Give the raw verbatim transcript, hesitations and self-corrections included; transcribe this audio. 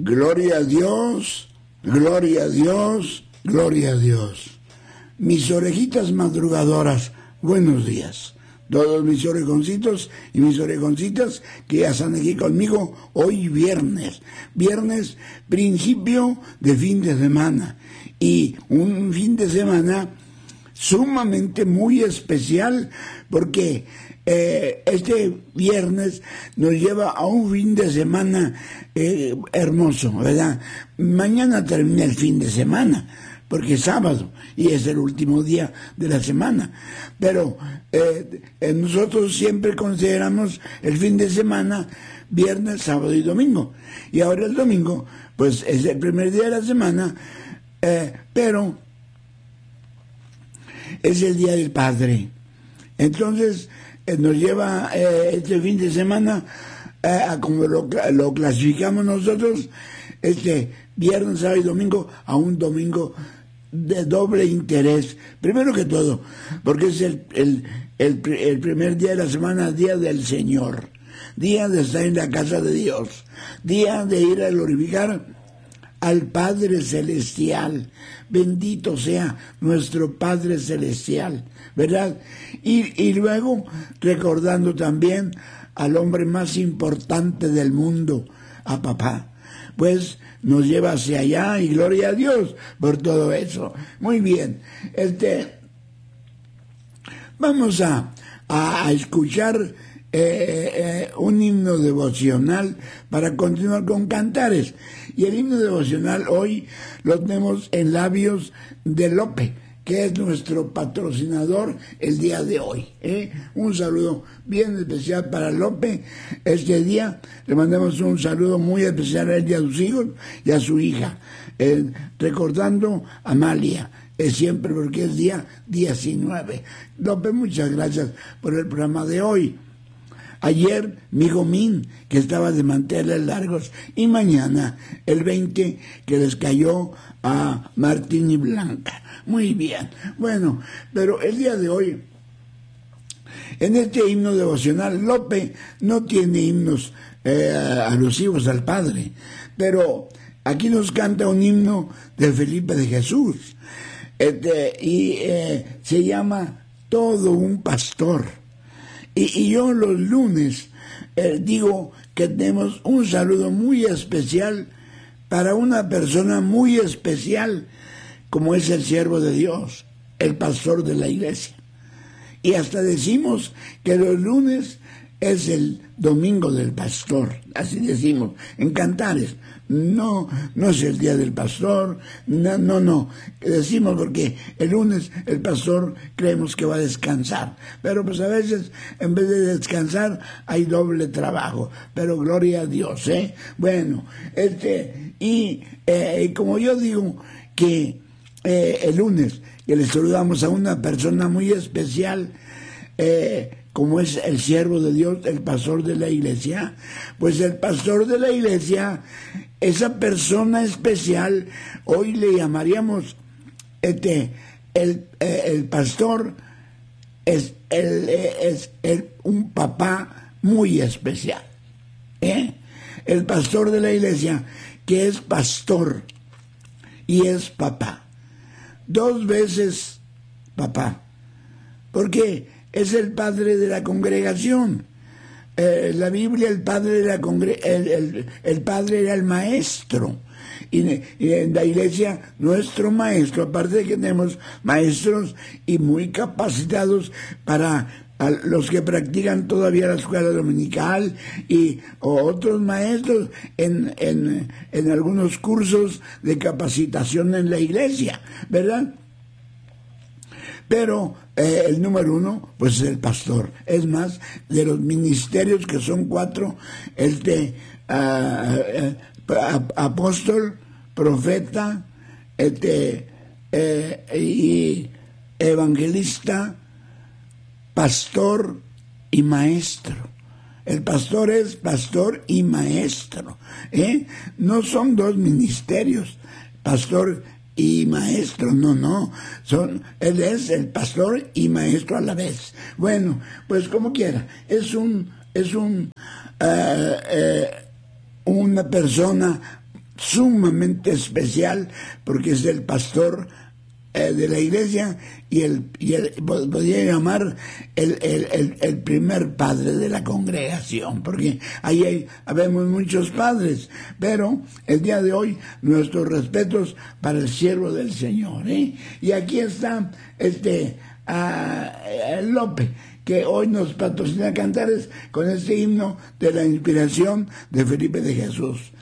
Gloria a Dios, gloria a Dios, gloria a Dios. Mis orejitas madrugadoras, buenos días. Todos mis orejoncitos y mis orejoncitas que ya están aquí conmigo hoy viernes. Viernes, principio de fin de semana. Y un fin de semana sumamente muy especial porque eh, este viernes nos lleva a un fin de semana eh, hermoso, ¿verdad? Mañana termina el fin de semana, porque es sábado y es el último día de la semana. Pero eh, eh, nosotros siempre consideramos el fin de semana viernes, sábado y domingo. Y ahora el domingo, pues es el primer día de la semana, eh, pero es el Día del Padre. Entonces eh, nos lleva eh, este fin de semana eh, a como lo, lo clasificamos nosotros, este viernes, sábado y domingo, a un domingo de doble interés. Primero que todo, porque es el, el, el, el primer día de la semana, día del Señor, día de estar en la casa de Dios, día de ir a glorificar al Padre Celestial. Bendito sea nuestro Padre Celestial, ¿verdad? Y, y luego recordando también al hombre más importante del mundo, a papá. Pues nos lleva hacia allá y gloria a Dios por todo eso. Muy bien, este, vamos a, a, a escuchar eh, eh, un himno devocional para continuar con cantares. Y el himno devocional hoy lo tenemos en labios de Lope, que es nuestro patrocinador el día de hoy. ¿eh? Un saludo bien especial para Lope. Este día le mandamos un saludo muy especial a él y a sus hijos y a su hija, eh, recordando a Amalia, eh, siempre porque es día diecinueve. Lope, muchas gracias por el programa de hoy. Ayer mi Gomín, que estaba de manteles largos, y mañana el veinte, que les cayó a Martín y Blanca. Muy bien. Bueno, pero el día de hoy, en este himno devocional, Lope no tiene himnos eh, alusivos al Padre, pero aquí nos canta un himno de Felipe de Jesús, este, y eh, se llama Todo un Pastor. Y, y yo los lunes eh, digo que tenemos un saludo muy especial para una persona muy especial, como es el siervo de Dios, el pastor de la iglesia. Y hasta decimos que los lunes es el domingo del pastor, así decimos, en Cantares. No, no es el día del pastor, no, no, no, decimos porque el lunes el pastor creemos que va a descansar, pero pues a veces en vez de descansar hay doble trabajo, pero gloria a Dios, ¿eh? Bueno, este, y eh, como yo digo que eh, el lunes que le saludamos a una persona muy especial, eh, como es el siervo de Dios, el pastor de la iglesia, pues el pastor de la iglesia, esa persona especial, hoy le llamaríamos este, el, eh, el pastor, es, el, es el, un papá muy especial. ¿eh? El pastor de la iglesia, que es pastor y es papá. Dos veces papá. Porque es el padre de la congregación. Eh, la Biblia, el padre de la congre- el, el, el padre era el maestro. Y, y en la iglesia, nuestro maestro, aparte de que tenemos maestros y muy capacitados para a los que practican todavía la escuela dominical y o otros maestros en, en, en algunos cursos de capacitación en la iglesia, ¿verdad? Pero eh, el número uno, pues es el pastor. Es más, de los ministerios, que son cuatro, el de uh, uh, apóstol, profeta, este, eh, y evangelista, pastor y maestro. El pastor es pastor y maestro. ¿eh? No son dos ministerios, pastor y maestro, no, no, son, él es el pastor y maestro a la vez. Bueno, pues como quiera, es un, es un, uh, uh, una persona sumamente especial porque es el pastor eh, de la iglesia y el, y el podría llamar el, el, el, el primer padre de la congregación, porque ahí hay, habemos muchos padres, pero el día de hoy nuestros respetos para el siervo del Señor, ¿eh? Y aquí está este uh, López, que hoy nos patrocina Cantares con este himno de la inspiración de Felipe de Jesús.